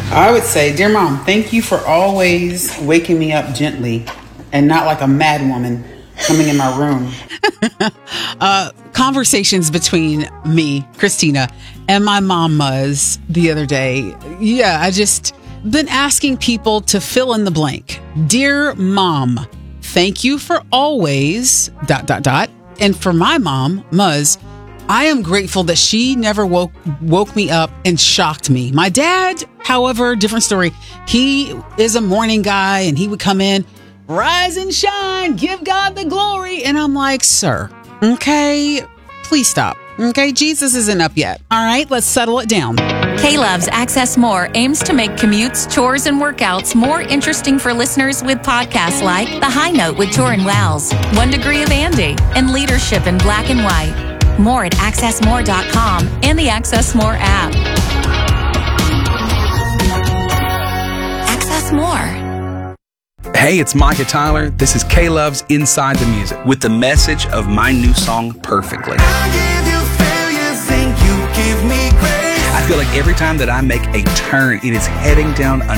I would say, dear mom, thank you for always waking me up gently and not like a mad woman coming in my room. Conversations between me, Christina, and my mom Muzz the other day. Yeah, I just been asking people to fill in the blank. Dear mom, thank you for always ... And for my mom, Muzz, I am grateful that she never woke me up and shocked me. My dad, however, different story. He is a morning guy and he would come in, rise and shine, give God the glory. And I'm like, sir, okay, please stop. Okay, Jesus isn't up yet. All right, let's settle it down. K-Love's Access More aims to make commutes, chores, and workouts more interesting for listeners with podcasts like The High Note with Torin Wells, 1 Degree of Andy, and Leadership in Black and White. More at accessmore.com and the Access More app. Access More. Hey, it's Micah Tyler. This is K-Love's Inside the Music with the message of my new song, Perfectly. I feel like every time that I make a turn, it is heading down a